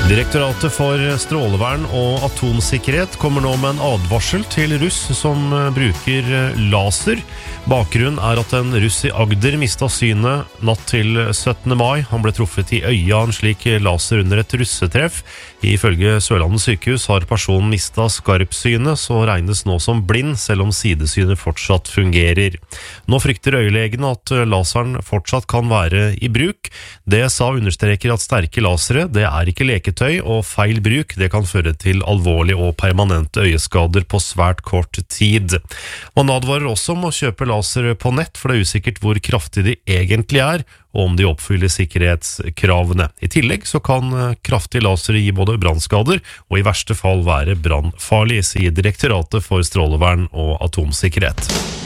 Direktoratet for strålevern og atomsikkerhet kommer nå med en advarsel til russ som bruker laser. Bakgrunnen er at en russ i Agder mistet synet natt til 17. mai. Han ble truffet i øyet av en slik laser under et russetreff. Ifølge Sørlandet sykehus har personen mistet skarpsynet, så regnes nå som blind, selv om sidesynet fortsatt fungerer. Nå frykter øyelegene at laseren fortsatt kan være i bruk. DSA understreker at sterke lasere, det er ikke leketøy, og feil bruk det kan føre til alvorlige og permanente øyeskader på svært kort tid. Man advarer også om å kjøpe laser på nett, for det er usikkert hvor kraftig de egentlig er, og om de oppfyller sikkerhetskravene. I tillegg så kan kraftig laser gi både brannskader og i verste fall være brannfarlig, sier Direktoratet for strålevern og atomsikkerhet.